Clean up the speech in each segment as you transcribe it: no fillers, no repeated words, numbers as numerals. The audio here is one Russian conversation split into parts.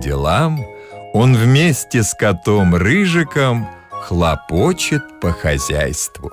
делам, он вместе с котом Рыжиком хлопочет по хозяйству.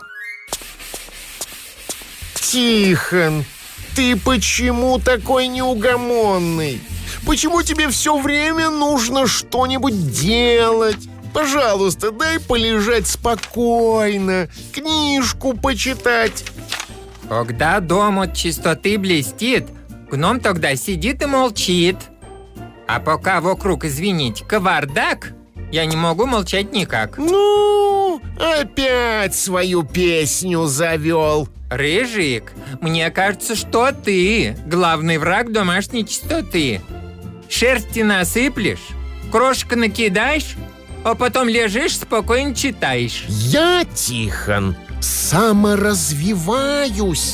Тихон, ты почему такой неугомонный? Почему тебе все время нужно что-нибудь делать? Пожалуйста, дай полежать спокойно, книжку почитать. Когда дом от чистоты блестит, гном тогда сидит и молчит. А пока вокруг, извините, кавардак, я не могу молчать никак. Ну, опять свою песню завел. Рыжик, мне кажется, что ты главный враг домашней чистоты. Шерсти насыплешь, крошек накидаешь, а потом лежишь, спокойно читаешь. Я, Тихон, саморазвиваюсь.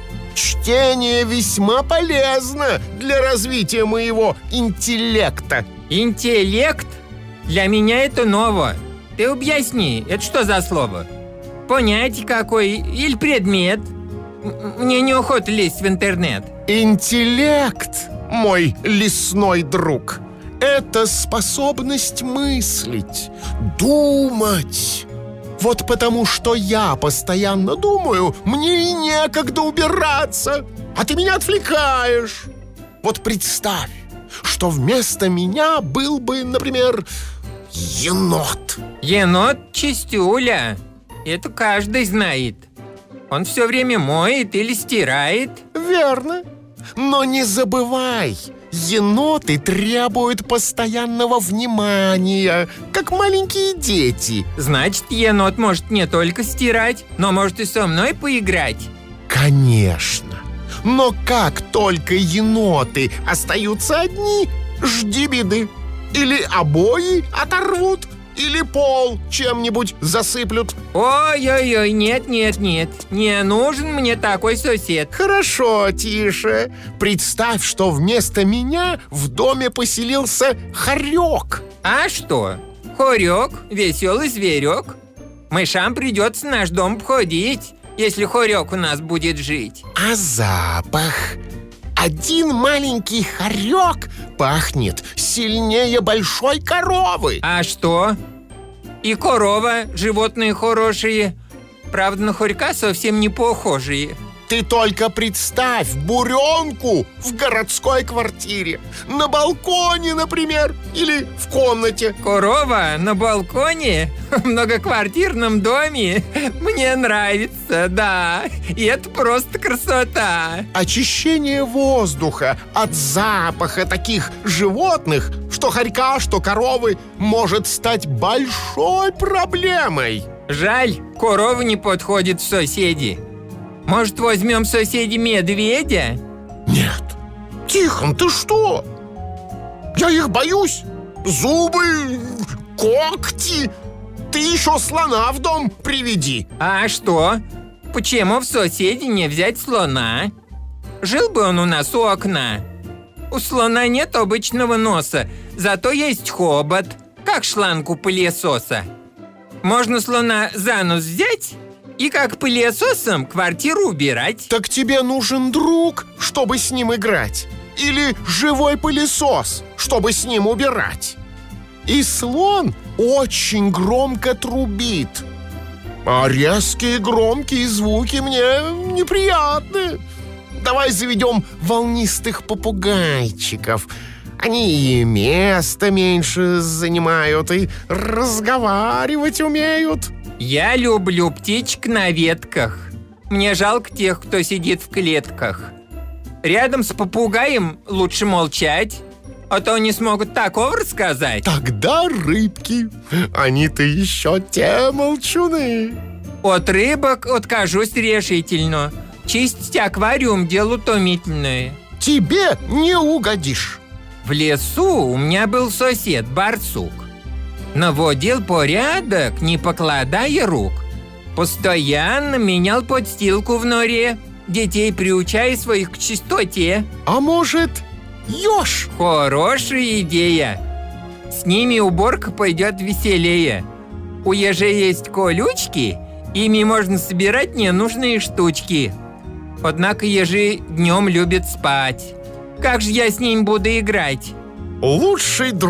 Чтение весьма полезно для развития моего интеллекта. Интеллект? Для меня это ново. Ты объясни, это что за слово? Понятие какое или предмет? Мне неохота лезть в интернет. Интеллект, мой лесной друг, это способность мыслить, думать. Вот потому что я постоянно думаю, мне и некогда убираться, а ты меня отвлекаешь. Вот представь, что вместо меня был бы, например, енот. Енот чистюля. Это каждый знает. Он все время моет или стирает. Верно. Но не забывай, еноты требуют постоянного внимания, как маленькие дети. Значит, енот может не только стирать, но может и со мной поиграть. Конечно. Но как только еноты остаются одни, жди беды. Или обои оторвут, или пол чем-нибудь засыплют. Ой-ой-ой, нет, не нужен мне такой сосед. Хорошо, тише. Представь, что вместо меня в доме поселился хорек. А что? Хорек, веселый зверек. Мышам придется наш дом обходить, если хорек у нас будет жить. А запах? Один маленький хорек пахнет сильнее большой коровы. А что? И корова, животные хорошие. Правда, на хорька совсем не похожие. Ты только представь буренку в городской квартире. На балконе, например, или в комнате. Корова на балконе в многоквартирном доме мне нравится, да. И это просто красота. Очищение воздуха от запаха таких животных, что хорька, что коровы, может стать большой проблемой. Жаль, корова не подходит в соседи. Может, возьмем в соседи медведя? Нет. Тихон, ты что? Я их боюсь. Зубы, когти. Ты еще слона в дом приведи. А что? Почему в соседи не взять слона? Жил бы он у нас у окна. У слона нет обычного носа, зато есть хобот, как шланг у пылесоса. Можно слона за нос взять и как пылесосом квартиру убирать. Так тебе нужен друг, чтобы с ним играть. Или живой пылесос, чтобы с ним убирать. И слон очень громко трубит. А резкие громкие звуки мне неприятны. Давай заведем волнистых попугайчиков. Они и места меньше занимают, и разговаривать умеют. Я люблю птичек на ветках. Мне жалко тех, кто сидит в клетках. Рядом с попугаем лучше молчать, а то они смогут такого рассказать. Тогда рыбки. Они-то еще те молчуны. От рыбок откажусь решительно. Чистить аквариум – дело утомительное. Тебе не угодишь. В лесу у меня был сосед, барсук. Наводил порядок, не покладая рук. Постоянно менял подстилку в норе, детей приучая своих к чистоте. А может, еж? Хорошая идея. С ними уборка пойдет веселее. У ежей есть колючки, ими можно собирать ненужные штучки. Однако ежи днем любят спать. Как же я с ним буду играть? Лучший друг